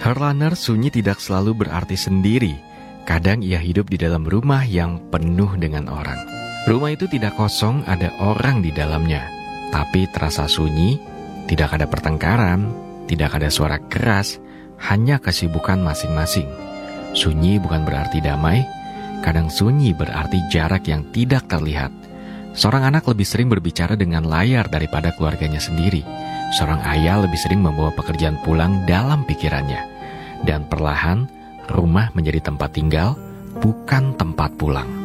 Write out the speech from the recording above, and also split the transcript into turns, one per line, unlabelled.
Herlaner, sunyi tidak selalu berarti sendiri. Kadang ia hidup di dalam rumah yang penuh dengan orang. Rumah itu tidak kosong, ada orang di dalamnya. Tapi terasa sunyi, tidak ada pertengkaran, tidak ada suara keras, hanya kesibukan masing-masing. Sunyi bukan berarti damai, kadang sunyi berarti jarak yang tidak terlihat. Seorang anak lebih sering berbicara dengan layar daripada keluarganya sendiri. Seorang ayah lebih sering membawa pekerjaan pulang dalam pikirannya. Dan perlahan, rumah menjadi tempat tinggal, bukan tempat pulang.